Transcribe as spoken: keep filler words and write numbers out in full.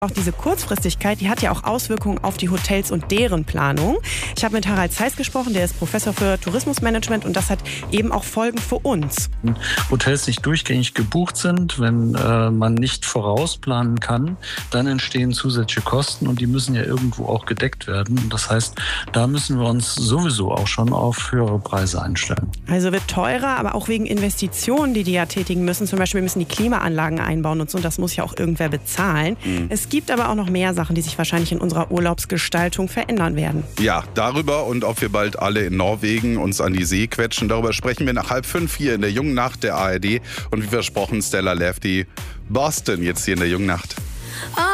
Auch diese Kurzfristigkeit, die hat ja auch Auswirkungen auf die Hotels und deren Planung. Ich habe mit Harald Zeiss gesprochen, der ist Professor für Tourismusmanagement und das hat eben auch Folgen für uns. Wenn Hotels nicht durchgängig gebucht sind, wenn äh, man nicht vorausplanen kann, dann entstehen zusätzliche Kosten und die müssen ja irgendwo auch gedeckt werden. Und das heißt, da müssen wir uns sowieso auch schon auf höhere Preise einstellen. Also wird teurer, aber auch wegen Investitionen, die die ja tätigen müssen. Zum Beispiel müssen die Klimaanlagen einbauen und so. Und das muss ja auch irgendwer bezahlen. Mhm. Es gibt aber auch noch mehr Sachen, die sich wahrscheinlich in unserer Urlaubsgestaltung verändern werden. Ja, darüber und ob wir bald alle in Norwegen uns an die See quetschen, darüber sprechen wir nach halb fünf hier in der Jungen Nacht der A R D. Und wie versprochen, Stella Lefty, Boston jetzt hier in der Jungen Nacht.